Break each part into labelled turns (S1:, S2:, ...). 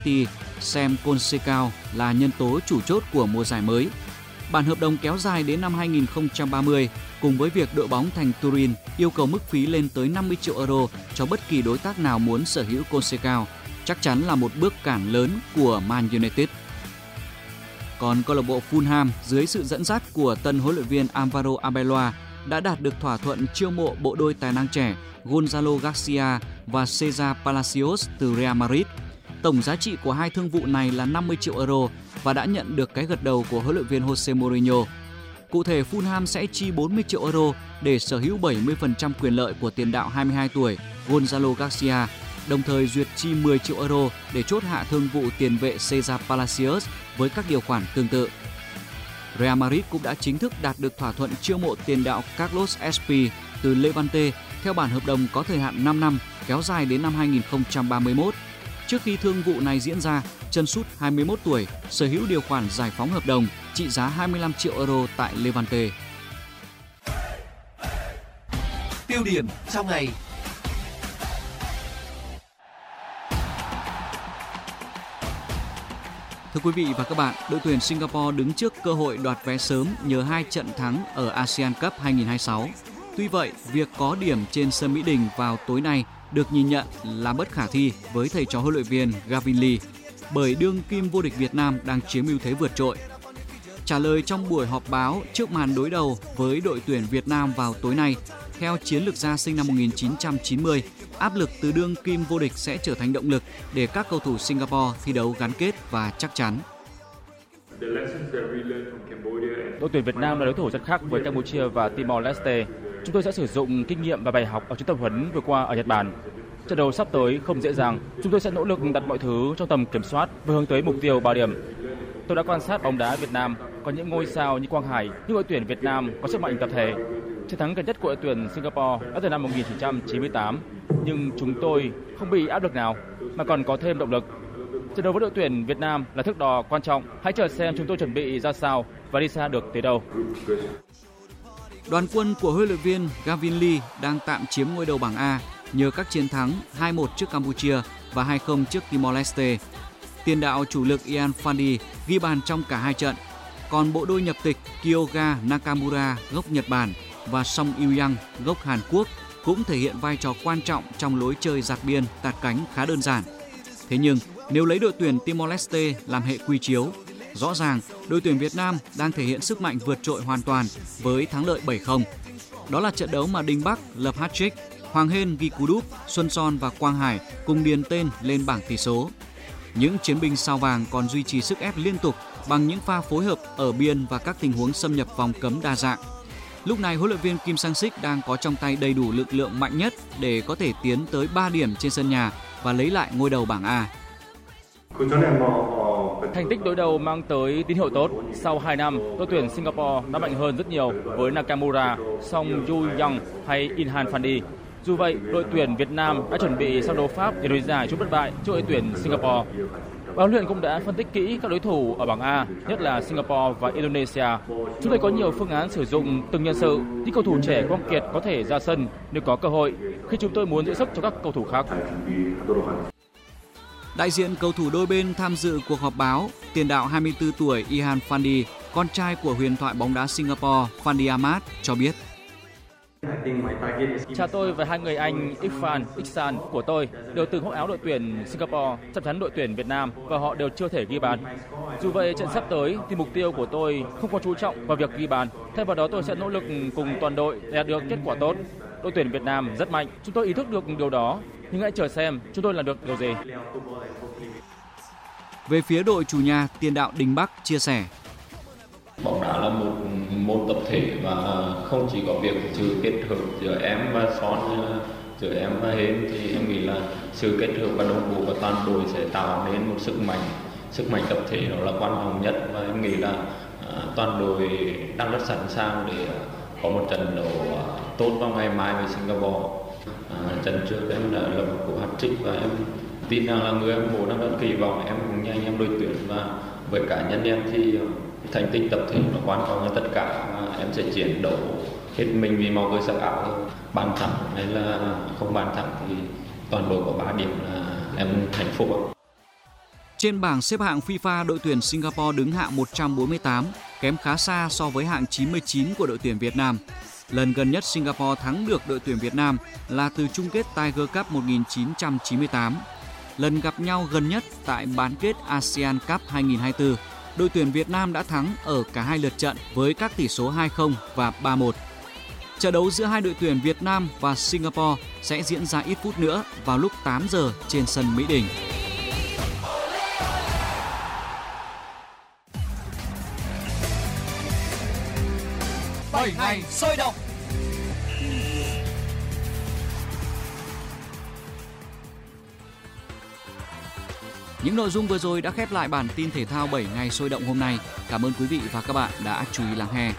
S1: City Sam Conceição là nhân tố chủ chốt của mùa giải mới. Bản hợp đồng kéo dài đến năm 2030 cùng với việc đội bóng thành Turin yêu cầu mức phí lên tới 50 triệu euro cho bất kỳ đối tác nào muốn sở hữu Conceição chắc chắn là một bước cản lớn của Man United. Còn câu lạc bộ Fulham dưới sự dẫn dắt của tân huấn luyện viên Alvaro Arbeloa đã đạt được thỏa thuận chiêu mộ bộ đôi tài năng trẻ Gonzalo Garcia và Cesar Palacios từ Real Madrid. Tổng giá trị của hai thương vụ này là 50 triệu euro và đã nhận được cái gật đầu của huấn luyện viên Jose Mourinho. Cụ thể, Fulham sẽ chi 40 triệu euro để sở hữu 70% quyền lợi của tiền đạo 22 tuổi Gonzalo Garcia, đồng thời duyệt chi 10 triệu euro để chốt hạ thương vụ tiền vệ Cesar Palacios với các điều khoản tương tự. Real Madrid cũng đã chính thức đạt được thỏa thuận chiêu mộ tiền đạo Carlos Espi từ Levante theo bản hợp đồng có thời hạn 5 năm kéo dài đến năm 2031. Trước khi thương vụ này diễn ra, chân sút 21 tuổi sở hữu điều khoản giải phóng hợp đồng trị giá 25 triệu euro tại Levante.
S2: Tiêu điểm trong ngày.
S1: Thưa quý vị và các bạn, đội tuyển Singapore đứng trước cơ hội đoạt vé sớm nhờ 2 trận thắng ở ASEAN Cup 2026. Tuy vậy, việc có điểm trên sân Mỹ Đình vào tối nay được nhìn nhận là bất khả thi với thầy trò huấn luyện viên Gavin Lee, bởi đương kim vô địch Việt Nam đang chiếm ưu thế vượt trội. Trả lời trong buổi họp báo trước màn đối đầu với đội tuyển Việt Nam vào tối nay, theo chiến lược gia sinh năm 1990, áp lực từ đương kim vô địch sẽ trở thành động lực để các cầu thủ Singapore thi đấu gắn kết và chắc chắn.
S3: Đội tuyển Việt Nam là đối thủ rất khác với Campuchia và Timor-Leste. Chúng tôi sẽ sử dụng kinh nghiệm và bài học ở chuyến tập huấn vừa qua ở Nhật Bản. Trận đấu sắp tới không dễ dàng. Chúng tôi sẽ nỗ lực đặt mọi thứ trong tầm kiểm soát và hướng tới mục tiêu 3 điểm. Tôi đã quan sát bóng đá Việt Nam, có những ngôi sao như Quang Hải, nhưng đội tuyển Việt Nam có sức mạnh tập thể. Chiến thắng gần nhất của đội tuyển Singapore đã từ năm 1998, nhưng chúng tôi không bị áp lực nào mà còn có thêm động lực. Trận đấu với đội tuyển Việt Nam là thước đo quan trọng. Hãy chờ xem chúng tôi chuẩn bị ra sao và đi xa được tới đâu.
S1: Đoàn quân của huấn luyện viên Gavin Lee đang tạm chiếm ngôi đầu bảng A nhờ các chiến thắng 2-1 trước Campuchia và 2-0 trước Timor-Leste. Tiền đạo chủ lực Ian Fandi ghi bàn trong cả hai trận. Còn bộ đôi nhập tịch Kyoga Nakamura gốc Nhật Bản và Song Yu-yang gốc Hàn Quốc cũng thể hiện vai trò quan trọng trong lối chơi dạt biên tạt cánh khá đơn giản. Thế nhưng nếu lấy đội tuyển Timor-Leste làm hệ quy chiếu, rõ ràng đội tuyển Việt Nam đang thể hiện sức mạnh vượt trội hoàn toàn với thắng lợi 7-0. Đó là trận đấu mà Đinh Bắc lập hat-trick, Hoàng Hên ghi cú đúp, Xuân Son và Quang Hải cùng điền tên lên bảng tỷ số. Những chiến binh sao vàng còn duy trì sức ép liên tục bằng những pha phối hợp ở biên và các tình huống xâm nhập vòng cấm đa dạng. Lúc này huấn luyện viên Kim Sang-sik đang có trong tay đầy đủ lực lượng mạnh nhất để có thể tiến tới 3 điểm trên sân nhà và lấy lại ngôi đầu bảng A.
S3: Thành tích đối đầu mang tới tín hiệu tốt. Sau 2 năm, đội tuyển Singapore đã mạnh hơn rất nhiều với Nakamura, Song Yu-yang hay Inhan Fandi. Dù vậy, đội tuyển Việt Nam đã chuẩn bị sang đấu Pháp để đối giải chung bất bại trước đội tuyển Singapore. Ban huấn luyện cũng đã phân tích kỹ các đối thủ ở bảng A, nhất là Singapore và Indonesia. Chúng tôi có nhiều phương án sử dụng từng nhân sự, những cầu thủ trẻ quang kiệt có thể ra sân nếu có cơ hội, khi chúng tôi muốn giữ sức cho các cầu thủ khác.
S1: Đại diện cầu thủ đôi bên tham dự cuộc họp báo, tiền đạo 24 tuổi Ihan Fandi, con trai của huyền thoại bóng đá Singapore Fandi Ahmad cho biết.
S3: Cha tôi và hai người anh Irfan, Iksan của tôi đều từng khoác áo đội tuyển Singapore sắp chắn đội tuyển Việt Nam và họ đều chưa thể ghi bàn. Dù vậy, trận sắp tới thì mục tiêu của tôi không có chú trọng vào việc ghi bàn. Thay vào đó tôi sẽ nỗ lực cùng toàn đội để đạt được kết quả tốt. Đội tuyển Việt Nam rất mạnh, chúng tôi ý thức được điều đó, nhưng hãy chờ xem chúng tôi làm được điều gì.
S1: Về phía đội chủ nhà, tiền đạo Đình Bắc chia sẻ.
S4: Bóng đá là một môn tập thể và không chỉ có việc sự kết hợp giữa em và Son, giữa em và Hên, thì em nghĩ là sự kết hợp và đồng bộ của toàn đội sẽ tạo nên một sức mạnh tập thể, đó là quan trọng nhất, và em nghĩ là toàn đội đang rất sẵn sàng để có một trận đấu tốt vào ngày mai với Singapore. Trận trước em đã lập một cú hat-trick và em tin rằng là người hâm mộ đang rất kỳ vọng em cũng như anh em đội tuyển, và với cá nhân em thì thành tích tập thể nó quan trọng hơn tất cả, và em sẽ chiến đấu hết mình vì màu cờ sắc áo. Bàn thắng hay là không bàn thắng thì toàn đội có 3 điểm là em hạnh phúc.
S1: Trên bảng xếp hạng FIFA, đội tuyển Singapore đứng hạng 148, kém khá xa so với hạng 99 của đội tuyển Việt Nam. Lần gần nhất Singapore thắng được đội tuyển Việt Nam là từ chung kết Tiger Cup 1998. Lần gặp nhau gần nhất tại bán kết ASEAN Cup 2024, đội tuyển Việt Nam đã thắng ở cả hai lượt trận với các tỷ số 2-0 và 3-1. Trận đấu giữa hai đội tuyển Việt Nam và Singapore sẽ diễn ra ít phút nữa vào lúc 8 giờ trên sân Mỹ Đình.
S2: Bảy ngày sôi động.
S1: Những nội dung vừa rồi đã khép lại bản tin thể thao 7 ngày sôi động hôm nay. Cảm ơn quý vị và các bạn đã chú ý lắng nghe.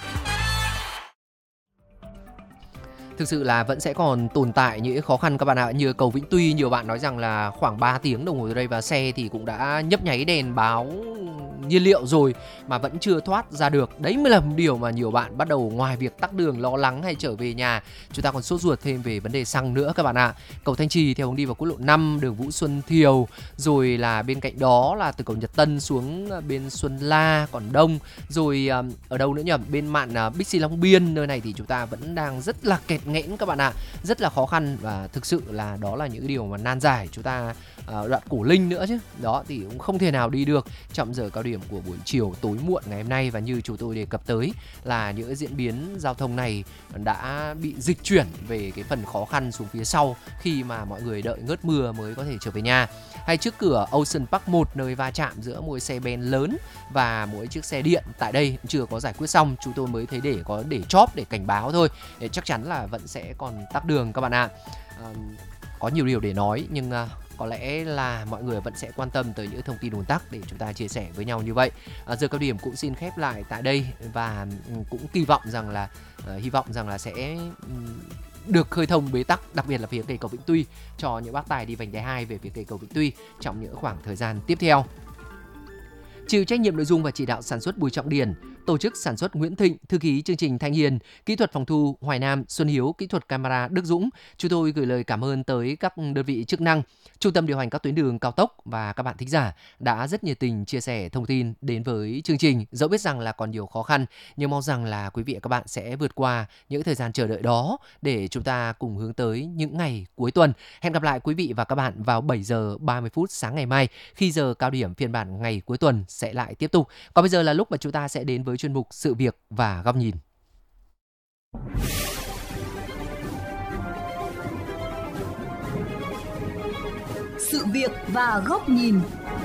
S5: Thực sự là vẫn sẽ còn tồn tại những khó khăn các bạn ạ. Như cầu Vĩnh Tuy, nhiều bạn nói rằng là khoảng 3 tiếng đồng hồ từ đây và xe thì cũng đã nhấp nháy đèn báo nhiên liệu rồi mà vẫn chưa thoát ra được. Đấy mới là một điều mà nhiều bạn bắt đầu, ngoài việc tắc đường lo lắng hay trở về nhà, chúng ta còn sốt ruột thêm về vấn đề xăng nữa các bạn ạ. Cầu Thanh Trì theo hướng đi vào quốc lộ 5, đường Vũ Xuân Thiều, rồi là bên cạnh đó là từ cầu Nhật Tân xuống bên Xuân La, còn Đông, rồi ở đâu nữa nhỉ, bên mạn Bixi Long Biên, nơi này thì chúng ta vẫn đang rất là kẹt nghẽn các bạn ạ, rất là khó khăn và thực sự là đó là những điều mà nan giải. Chúng ta đoạn Cổ Linh nữa chứ, đó thì cũng không thể nào đi được trong giờ cao điểm của buổi chiều tối muộn ngày hôm nay. Và như chúng tôi đề cập tới là những diễn biến giao thông này đã bị dịch chuyển về cái phần khó khăn xuống phía sau khi mà mọi người đợi ngớt mưa mới có thể trở về nhà. Hay trước cửa Ocean Park 1, nơi va chạm giữa mỗi xe ben lớn và mỗi chiếc xe điện, tại đây chưa có giải quyết xong, chúng tôi mới thấy để chóp để cảnh báo thôi. Để chắc chắn là vẫn sẽ còn tắc đường các bạn ạ. Có nhiều điều để nói nhưng có lẽ là mọi người vẫn sẽ quan tâm tới những thông tin ùn tắc để chúng ta chia sẻ với nhau như vậy. Giờ cao điểm cũng xin khép lại tại đây và cũng hy vọng rằng là sẽ được khơi thông bế tắc, đặc biệt là phía cây cầu Vĩnh Tuy, cho những bác tài đi vành đai 2 về phía cây cầu Vĩnh Tuy trong những khoảng thời gian tiếp theo. Chịu trách nhiệm nội dung và chỉ đạo sản xuất Bùi Trọng Điển, tổ chức sản xuất Nguyễn Thịnh, thư ký chương trình Thanh Hiền, kỹ thuật phòng thu Hoài Nam, Xuân Hiếu, kỹ thuật camera Đức Dũng. Chúng tôi gửi lời cảm ơn tới các đơn vị chức năng, trung tâm điều hành các tuyến đường cao tốc và các bạn thính giả đã rất nhiệt tình chia sẻ thông tin đến với chương trình. Dẫu biết rằng là còn nhiều khó khăn, nhưng mong rằng là quý vị và các bạn sẽ vượt qua những thời gian chờ đợi đó để chúng ta cùng hướng tới những ngày cuối tuần. Hẹn gặp lại quý vị và các bạn vào 7 giờ 30 phút sáng ngày mai, khi giờ cao điểm phiên bản ngày cuối tuần sẽ lại tiếp tục. Còn bây giờ là lúc mà chúng ta sẽ đến với chuyên mục Sự việc và góc nhìn.
S6: Sự việc và góc nhìn.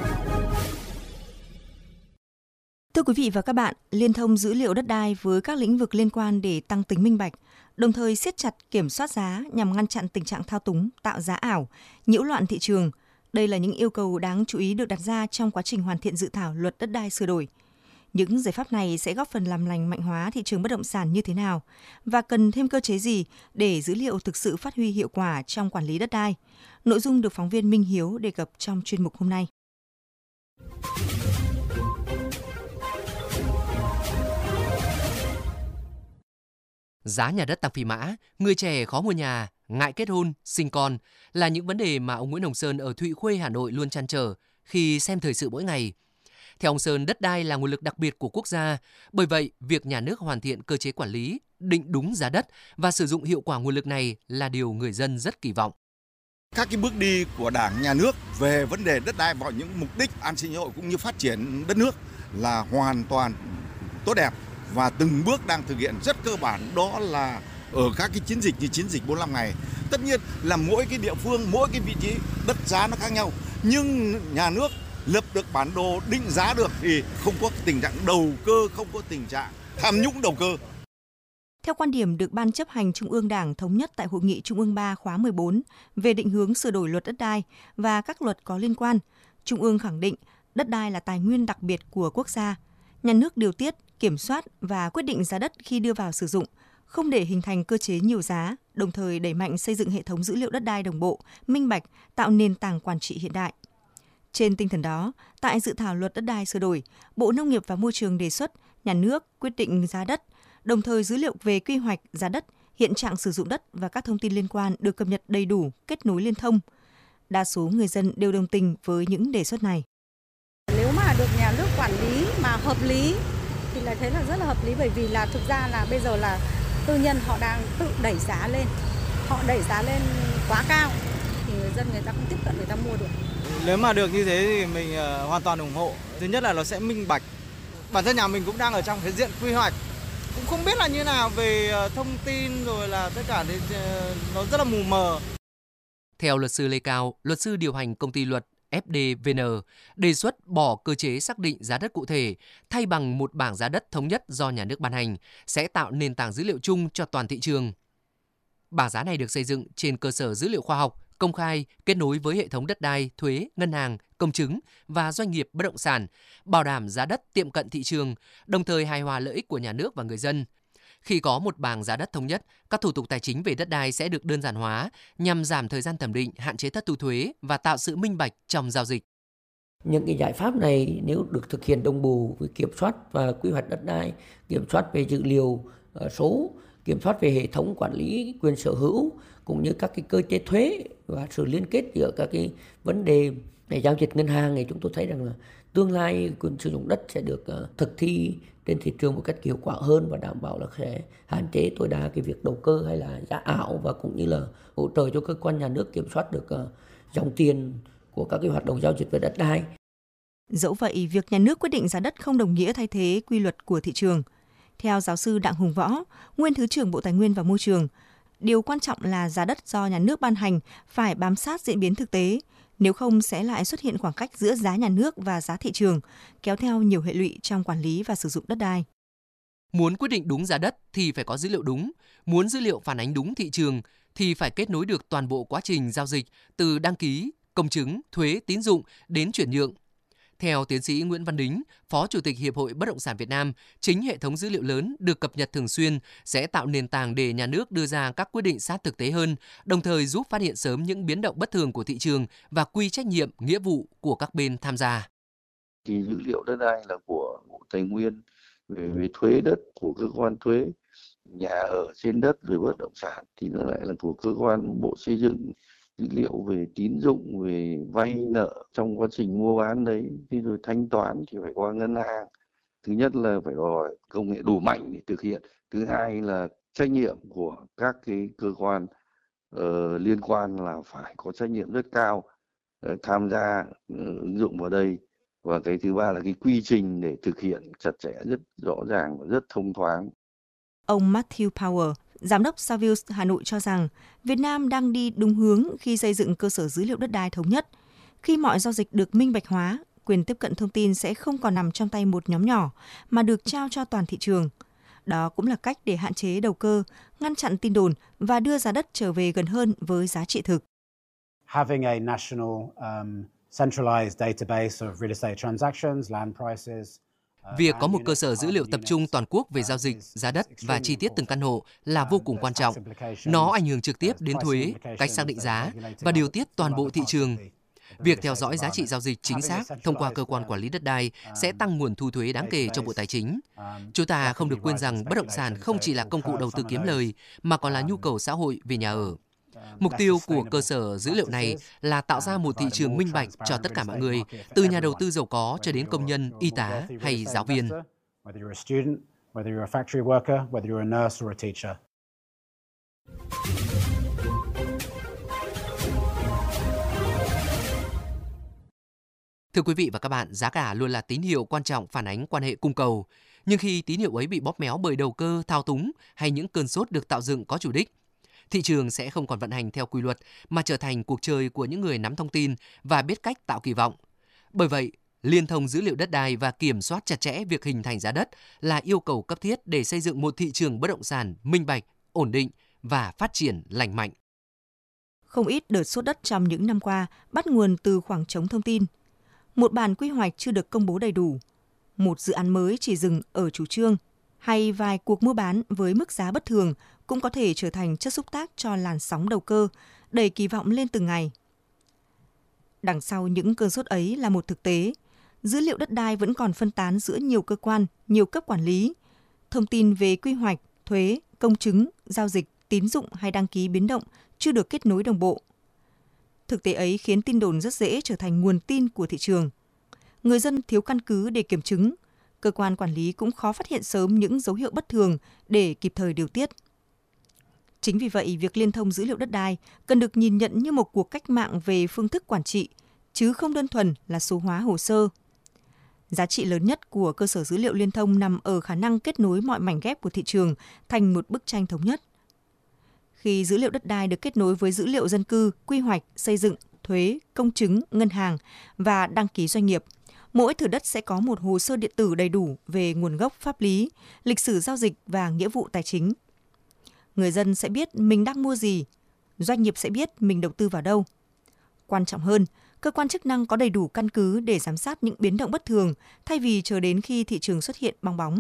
S6: Thưa quý vị và các bạn, liên thông dữ liệu đất đai với các lĩnh vực liên quan để tăng tính minh bạch, đồng thời siết chặt kiểm soát giá nhằm ngăn chặn tình trạng thao túng, tạo giá ảo, nhiễu loạn thị trường. Đây là những yêu cầu đáng chú ý được đặt ra trong quá trình hoàn thiện dự thảo luật đất đai sửa đổi. Những giải pháp này sẽ góp phần làm lành mạnh hóa thị trường bất động sản như thế nào và cần thêm cơ chế gì để dữ liệu thực sự phát huy hiệu quả trong quản lý đất đai? Nội dung được phóng viên Minh Hiếu đề cập trong chuyên mục hôm nay.
S5: Giá nhà đất tăng phi mã, người trẻ khó mua nhà, ngại kết hôn, sinh con là những vấn đề mà ông Nguyễn Hồng Sơn ở Thụy Khuê, Hà Nội luôn trăn trở khi xem thời sự mỗi ngày. Theo ông Sơn, đất đai là nguồn lực đặc biệt của quốc gia. Bởi vậy, việc nhà nước hoàn thiện cơ chế quản lý, định đúng giá đất và sử dụng hiệu quả nguồn lực này là điều người dân rất kỳ vọng.
S7: Các cái bước đi của Đảng, Nhà nước về vấn đề đất đai vào những mục đích an sinh xã hội cũng như phát triển đất nước là hoàn toàn tốt đẹp và từng bước đang thực hiện rất cơ bản, đó là ở các cái chiến dịch như chiến dịch 45 ngày. Tất nhiên là mỗi cái địa phương, mỗi cái vị trí đất giá nó khác nhau, nhưng nhà nước lập được bản đồ định giá được thì không có tình trạng đầu cơ, không có tình trạng tham nhũng đầu cơ.
S6: Theo quan điểm được Ban chấp hành Trung ương Đảng thống nhất tại Hội nghị Trung ương 3 khóa 14 về định hướng sửa đổi luật đất đai và các luật có liên quan, Trung ương khẳng định đất đai là tài nguyên đặc biệt của quốc gia. Nhà nước điều tiết, kiểm soát và quyết định giá đất khi đưa vào sử dụng, không để hình thành cơ chế nhiều giá, đồng thời đẩy mạnh xây dựng hệ thống dữ liệu đất đai đồng bộ, minh bạch, tạo nền tảng quản trị hiện đại. Trên tinh thần đó, tại dự thảo luật đất đai sửa đổi, Bộ Nông nghiệp và Môi trường đề xuất nhà nước quyết định giá đất, đồng thời dữ liệu về quy hoạch giá đất, hiện trạng sử dụng đất và các thông tin liên quan được cập nhật đầy đủ, kết nối liên thông. Đa số người dân đều đồng tình với những đề xuất này.
S8: được nhà nước quản lý mà hợp lý thì lại thấy là rất là hợp lý, bởi vì là thực ra là bây giờ là tư nhân họ đang tự đẩy giá lên, họ đẩy giá lên quá cao thì người dân người ta không tiếp cận, người ta mua được.
S9: Nếu mà được như thế thì mình hoàn toàn ủng hộ. Thứ nhất là nó sẽ minh bạch. Bản thân nhà mình cũng đang ở trong cái diện quy hoạch, cũng không biết là như nào về thông tin rồi là tất cả thì nó rất là mù mờ.
S5: Theo luật sư Lê Cao, luật sư điều hành công ty luật FDVN, đề xuất bỏ cơ chế xác định giá đất cụ thể, thay bằng một bảng giá đất thống nhất do nhà nước ban hành, sẽ tạo nền tảng dữ liệu chung cho toàn thị trường. Bảng giá này được xây dựng trên cơ sở dữ liệu khoa học, công khai, kết nối với hệ thống đất đai, thuế, ngân hàng, công chứng và doanh nghiệp bất động sản, bảo đảm giá đất tiệm cận thị trường, đồng thời hài hòa lợi ích của nhà nước và người dân. Khi có một bảng giá đất thống nhất, các thủ tục tài chính về đất đai sẽ được đơn giản hóa nhằm giảm thời gian thẩm định, hạn chế thất thu thuế và tạo sự minh bạch trong giao dịch.
S10: Những cái giải pháp này nếu được thực hiện đồng bộ với kiểm soát và quy hoạch đất đai, kiểm soát về dữ liệu số, kiểm soát về hệ thống quản lý quyền sở hữu cũng như các cái cơ chế thuế và sự liên kết giữa các cái vấn đề về giao dịch ngân hàng, thì chúng tôi thấy rằng là tương lai quyền sử dụng đất sẽ được thực thi trên thị trường một cách hiệu quả hơn và đảm bảo là sẽ hạn chế tối đa cái việc đầu cơ hay là giá ảo, và cũng như là hỗ trợ cho cơ quan nhà nước kiểm soát được dòng tiền của các cái hoạt động giao dịch về đất đai.
S6: Dẫu vậy, việc nhà nước quyết định giá đất không đồng nghĩa thay thế quy luật của thị trường. Theo giáo sư Đặng Hùng Võ, nguyên Thứ trưởng Bộ Tài nguyên và Môi trường, điều quan trọng là giá đất do nhà nước ban hành phải bám sát diễn biến thực tế, nếu không sẽ lại xuất hiện khoảng cách giữa giá nhà nước và giá thị trường, kéo theo nhiều hệ lụy trong quản lý và sử dụng đất đai.
S5: Muốn quyết định đúng giá đất thì phải có dữ liệu đúng, muốn dữ liệu phản ánh đúng thị trường thì phải kết nối được toàn bộ quá trình giao dịch từ đăng ký, công chứng, thuế, tín dụng đến chuyển nhượng. Theo tiến sĩ Nguyễn Văn Đính, Phó Chủ tịch Hiệp hội Bất động sản Việt Nam, chính hệ thống dữ liệu lớn được cập nhật thường xuyên sẽ tạo nền tảng để nhà nước đưa ra các quyết định sát thực tế hơn, đồng thời giúp phát hiện sớm những biến động bất thường của thị trường và quy trách nhiệm, nghĩa vụ của các bên tham gia.
S11: Thì dữ liệu đất đai là của Bộ Tài nguyên, về thuế đất của cơ quan thuế, nhà ở trên đất rồi bất động sản thì nó lại là của cơ quan Bộ Xây dựng. Dữ liệu về tín dụng, về vay nợ trong quá trình mua bán đấy, thì rồi thanh toán thì phải qua ngân hàng. Thứ nhất là phải đòi hỏi công nghệ đủ mạnh để thực hiện. Thứ hai là trách nhiệm của các cái cơ quan liên quan là phải có trách nhiệm rất cao tham gia ứng dụng vào đây. Và cái thứ ba là cái quy trình để thực hiện chặt chẽ, rất rõ ràng và rất thông thoáng.
S6: Ông Matthew Power, Giám đốc Savills Hà Nội cho rằng Việt Nam đang đi đúng hướng khi xây dựng cơ sở dữ liệu đất đai thống nhất. Khi mọi giao dịch được minh bạch hóa, quyền tiếp cận thông tin sẽ không còn nằm trong tay một nhóm nhỏ mà được trao cho toàn thị trường. Đó cũng là cách để hạn chế đầu cơ, ngăn chặn tin đồn và đưa giá đất trở về gần hơn với giá trị thực.
S12: Having a national centralized database of real estate transactions, land prices.
S5: Việc có một cơ sở dữ liệu tập trung toàn quốc về giao dịch, giá đất và chi tiết từng căn hộ là vô cùng quan trọng. Nó ảnh hưởng trực tiếp đến thuế, cách xác định giá và điều tiết toàn bộ thị trường. Việc theo dõi giá trị giao dịch chính xác thông qua cơ quan quản lý đất đai sẽ tăng nguồn thu thuế đáng kể cho Bộ Tài chính. Chúng ta không được quên rằng bất động sản không chỉ là công cụ đầu tư kiếm lời mà còn là nhu cầu xã hội về nhà ở. Mục tiêu của cơ sở dữ liệu này là tạo ra một thị trường minh bạch cho tất cả mọi người, từ nhà đầu tư giàu có cho đến công nhân, y tá hay giáo viên. Thưa quý vị và các bạn, giá cả luôn là tín hiệu quan trọng phản ánh quan hệ cung cầu. Nhưng khi tín hiệu ấy bị bóp méo bởi đầu cơ, thao túng hay những cơn sốt được tạo dựng có chủ đích, thị trường sẽ không còn vận hành theo quy luật mà trở thành cuộc chơi của những người nắm thông tin và biết cách tạo kỳ vọng. Bởi vậy, liên thông dữ liệu đất đai và kiểm soát chặt chẽ việc hình thành giá đất là yêu cầu cấp thiết để xây dựng một thị trường bất động sản minh bạch, ổn định và phát triển lành mạnh.
S6: Không ít đợt sốt đất trong những năm qua bắt nguồn từ khoảng trống thông tin. Một bản quy hoạch chưa được công bố đầy đủ, một dự án mới chỉ dừng ở chủ trương, hay vài cuộc mua bán với mức giá bất thường cũng có thể trở thành chất xúc tác cho làn sóng đầu cơ, đẩy kỳ vọng lên từng ngày. Đằng sau những cơn sốt ấy là một thực tế. Dữ liệu đất đai vẫn còn phân tán giữa nhiều cơ quan, nhiều cấp quản lý. Thông tin về quy hoạch, thuế, công chứng, giao dịch, tín dụng hay đăng ký biến động chưa được kết nối đồng bộ. Thực tế ấy khiến tin đồn rất dễ trở thành nguồn tin của thị trường. người dân thiếu căn cứ để kiểm chứng. Cơ quan quản lý cũng khó phát hiện sớm những dấu hiệu bất thường để kịp thời điều tiết. Chính vì vậy, việc liên thông dữ liệu đất đai cần được nhìn nhận như một cuộc cách mạng về phương thức quản trị, chứ không đơn thuần là số hóa hồ sơ. Giá trị lớn nhất của cơ sở dữ liệu liên thông nằm ở khả năng kết nối mọi mảnh ghép của thị trường thành một bức tranh thống nhất. Khi dữ liệu đất đai được kết nối với dữ liệu dân cư, quy hoạch, xây dựng, thuế, công chứng, ngân hàng và đăng ký doanh nghiệp, mỗi thửa đất sẽ có một hồ sơ điện tử đầy đủ về nguồn gốc pháp lý, lịch sử giao dịch và nghĩa vụ tài chính. Người dân sẽ biết mình đang mua gì, doanh nghiệp sẽ biết mình đầu tư vào đâu. Quan trọng hơn, cơ quan chức năng có đầy đủ căn cứ để giám sát những biến động bất thường thay vì chờ đến khi thị trường xuất hiện bong bóng.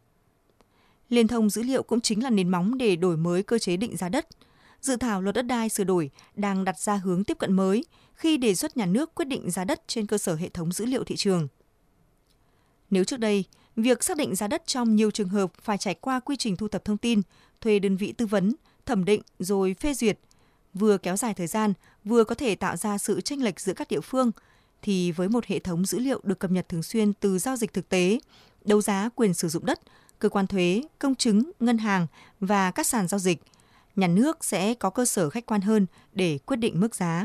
S6: Liên thông dữ liệu cũng chính là nền móng để đổi mới cơ chế định giá đất. Dự thảo luật đất đai sửa đổi đang đặt ra hướng tiếp cận mới khi đề xuất nhà nước quyết định giá đất trên cơ sở hệ thống dữ liệu thị trường. Nếu trước đây, việc xác định giá đất trong nhiều trường hợp phải trải qua quy trình thu thập thông tin, thuê đơn vị tư vấn, thẩm định rồi phê duyệt, vừa kéo dài thời gian, vừa có thể tạo ra sự chênh lệch giữa các địa phương, thì với một hệ thống dữ liệu được cập nhật thường xuyên từ giao dịch thực tế, đấu giá quyền sử dụng đất, cơ quan thuế, công chứng, ngân hàng và các sàn giao dịch, nhà nước sẽ có cơ sở khách quan hơn để quyết định mức giá.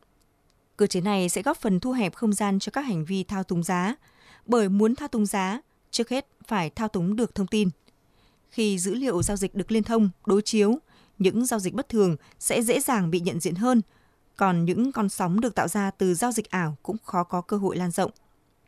S6: Cơ chế này sẽ góp phần thu hẹp không gian cho các hành vi thao túng giá, bởi muốn thao túng giá, trước hết phải thao túng được thông tin. Khi dữ liệu giao dịch được liên thông, đối chiếu, những giao dịch bất thường sẽ dễ dàng bị nhận diện hơn, còn những con sóng được tạo ra từ giao dịch ảo cũng khó có cơ hội lan rộng.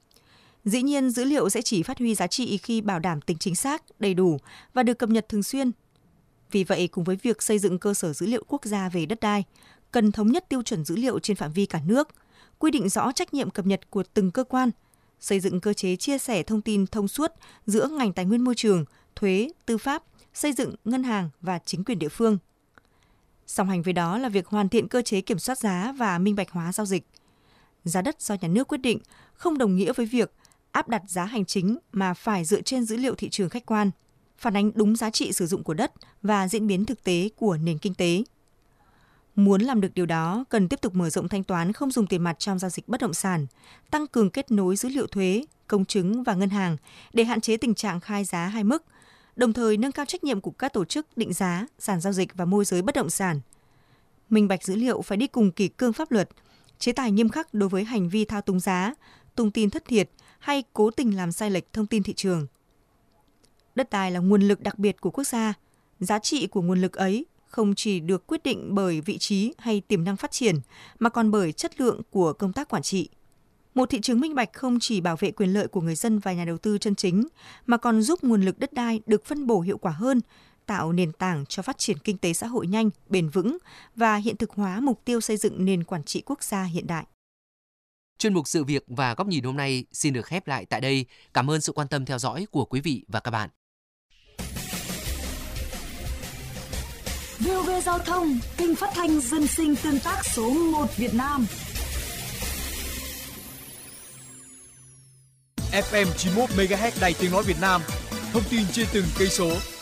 S6: Dĩ nhiên, dữ liệu sẽ chỉ phát huy giá trị khi bảo đảm tính chính xác, đầy đủ và được cập nhật thường xuyên. Vì vậy, cùng với việc xây dựng cơ sở dữ liệu quốc gia về đất đai, cần thống nhất tiêu chuẩn dữ liệu trên phạm vi cả nước, quy định rõ trách nhiệm cập nhật của từng cơ quan, xây dựng cơ chế chia sẻ thông tin thông suốt giữa ngành tài nguyên môi trường, thuế, tư pháp, xây dựng, ngân hàng và chính quyền địa phương. Song hành với đó là việc hoàn thiện cơ chế kiểm soát giá và minh bạch hóa giao dịch. Giá đất do nhà nước quyết định không đồng nghĩa với việc áp đặt giá hành chính mà phải dựa trên dữ liệu thị trường khách quan, phản ánh đúng giá trị sử dụng của đất và diễn biến thực tế của nền kinh tế. Muốn làm được điều đó, cần tiếp tục mở rộng thanh toán không dùng tiền mặt trong giao dịch bất động sản, tăng cường kết nối dữ liệu thuế, công chứng và ngân hàng để hạn chế tình trạng khai giá hai mức, đồng thời nâng cao trách nhiệm của các tổ chức định giá, sàn giao dịch và môi giới bất động sản. Minh bạch dữ liệu phải đi cùng kỷ cương pháp luật, chế tài nghiêm khắc đối với hành vi thao túng giá, tung tin thất thiệt hay cố tình làm sai lệch thông tin thị trường. Đất đai là nguồn lực đặc biệt của quốc gia. Giá trị của nguồn lực ấy không chỉ được quyết định bởi vị trí hay tiềm năng phát triển, mà còn bởi chất lượng của công tác quản trị. Một thị trường minh bạch không chỉ bảo vệ quyền lợi của người dân và nhà đầu tư chân chính, mà còn giúp nguồn lực đất đai được phân bổ hiệu quả hơn, tạo nền tảng cho phát triển kinh tế xã hội nhanh, bền vững và hiện thực hóa mục tiêu xây dựng nền quản trị quốc gia hiện đại.
S5: Chuyên mục Sự việc và Góc nhìn hôm nay xin được khép lại tại đây. Cảm ơn sự quan tâm theo dõi của quý vị và các bạn.
S13: VOV Giao thông, kênh phát thanh dân sinh tương tác số 1 Việt Nam.
S2: FM 91 MHz Đài Tiếng nói Việt Nam. Thông tin trên từng cây số.